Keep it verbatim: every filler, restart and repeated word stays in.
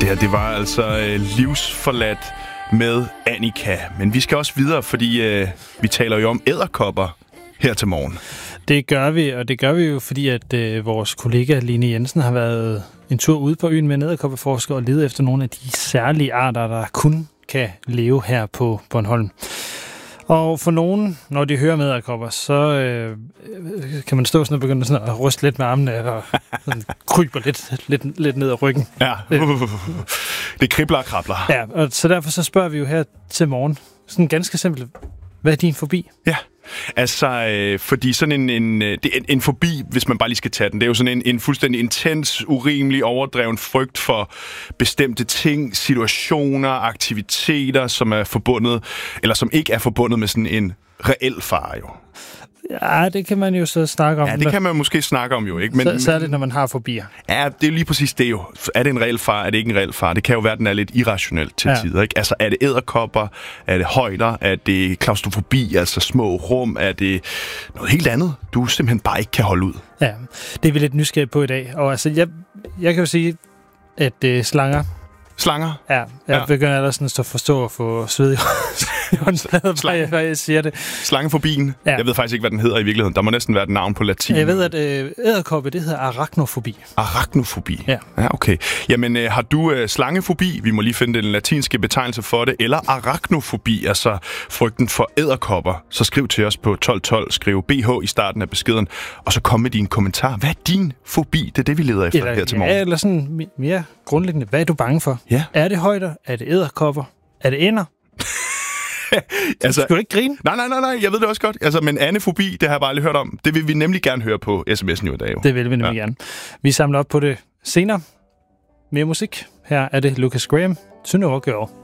her, det var altså øh, livsforladt med Annika. Men vi skal også videre, fordi øh, vi taler jo om edderkopper her til morgen. Det gør vi, og det gør vi jo, fordi at øh, vores kollega Line Jensen har været en tur ude på øen med en edderkoppeforsker og lede efter nogle af de særlige arter, der kun kan leve her på Bornholm. Og for nogen, når de hører med edderkopper, så øh, kan man stå sådan og begynde sådan at ryste lidt med armene og sådan kryber lidt, lidt, lidt ned ad ryggen. Ja, det kribler og krabler. Ja, og så derfor så spørger vi jo her til morgen, sådan ganske simpelt, hvad er din fobi? Ja, altså, øh, fordi sådan en, en, det, en, en fobi, hvis man bare lige skal tage den, det er jo sådan en, en fuldstændig intens, urimelig, overdreven frygt for bestemte ting, situationer, aktiviteter, som er forbundet, eller som ikke er forbundet med sådan en reel fare, jo. Ja, det kan man jo så snakke om. Ja, det kan man måske snakke om jo, ikke? Men, så er det, når man har fobier. Ja, det er lige præcis det jo. Er det en reel fare? Er det ikke en reel fare? Det kan jo være, at den er lidt irrationel til ja. tider, ikke? Altså, er det edderkopper? Er det højder? Er det klaustrofobi? Altså små rum? Er det noget helt andet, du simpelthen bare ikke kan holde ud? Ja, det er vi lidt nysgerrige på i dag. Og altså, jeg, jeg kan jo sige, at øh, slanger... Slanger? Ja, jeg ja. begynder ellers sådan at forstå og få sved i håndfladen, Slange. jeg, jeg siger det. Slangefobien? Ja. Jeg ved faktisk ikke, hvad den hedder i virkeligheden. Der må næsten være et navn på latin. Jeg ved, at øh, edderkoppe, det hedder arachnofobi. Arachnofobi? Ja. Ja, okay. Jamen, øh, har du øh, slangefobi? Vi må lige finde den latinske betegnelse for det. Eller arachnofobi, altså frygten for edderkopper. Så skriv til os på tolv tolv, skriv B H i starten af beskeden, og så kom med din kommentar. Hvad er din fobi? Det er det, vi leder efter eller, her til morgen. Ja, eller sådan mere grundlæggende. Hvad er du bange for? Ja. Er det højder? Er det edderkopper? Er det ender? altså, skal du ikke grine? Nej, nej, nej, nej, jeg ved det også godt. Altså, men andefobi, det har jeg bare aldrig hørt om. Det vil vi nemlig gerne høre på sms'en jo i dag. Jo. Det vil vi nemlig ja. gerne. Vi samler op på det senere. Mere musik. Her er det Lucas Graham, To Know a Girl.